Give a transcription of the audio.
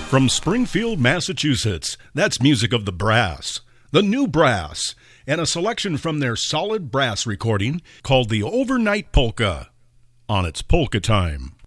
From Springfield, Massachusetts, that's music of the Brass, the New Brass, and a selection from their solid brass recording called the Overnight Polka on its Polka Time.